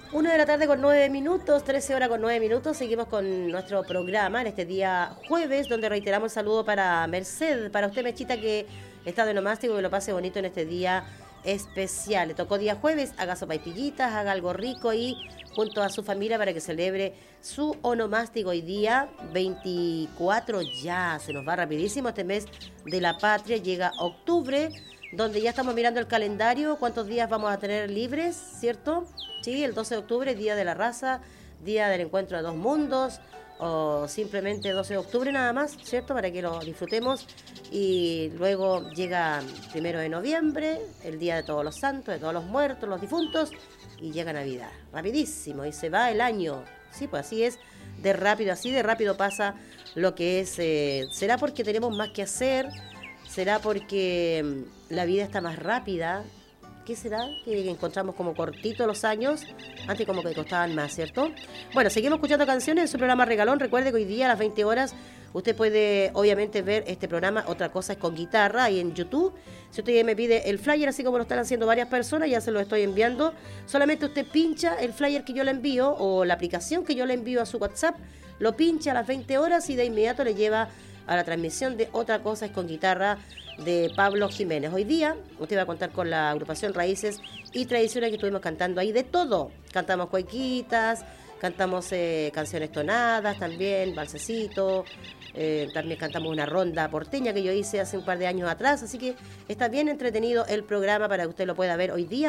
1 de la tarde con 9 minutos, 13 horas con 9 minutos. Seguimos con nuestro programa en este día jueves, donde reiteramos el saludo para Merced, para usted, Mechita, que está de nomástico, que lo pase bonito en este día especial. Le tocó día jueves, haga sopaipillitas, haga algo rico y junto a su familia para que celebre su onomástico hoy día 24. Ya se nos va rapidísimo este mes de la patria, llega octubre, donde ya estamos mirando el calendario, cuántos días vamos a tener libres, ¿cierto? Sí, el 12 de octubre, Día de la Raza, Día del Encuentro de Dos Mundos, o simplemente 12 de octubre nada más, ¿cierto? Para que lo disfrutemos. Y luego llega 1 de noviembre, el Día de Todos los Santos, de todos los muertos, los difuntos, y llega Navidad. Rapidísimo, y se va el año. Sí, pues así es, de rápido, así de rápido pasa lo que es. ¿Será porque tenemos más que hacer? ¿Será porque la vida está más rápida? ¿Qué será? Que encontramos como cortitos los años, antes como que costaban más, ¿cierto? Bueno, seguimos escuchando canciones en su programa Regalón. Recuerde que hoy día a las 20 horas usted puede obviamente ver este programa, Otra Cosa es con Guitarra, ahí en YouTube. Si usted me pide el flyer, así como lo están haciendo varias personas, ya se lo estoy enviando. Solamente usted pincha el flyer que yo le envío o la aplicación que yo le envío a su WhatsApp, lo pincha a las 20 horas y de inmediato le lleva a la transmisión de Otra Cosa es con Guitarra de Pablo Jiménez. Hoy día usted va a contar con la agrupación Raíces y Tradiciones, que estuvimos cantando ahí de todo. Cantamos cuequitas, cantamos canciones tonadas también, balsecito, también cantamos una ronda porteña que yo hice hace un par de años atrás, así que está bien entretenido el programa para que usted lo pueda ver hoy día.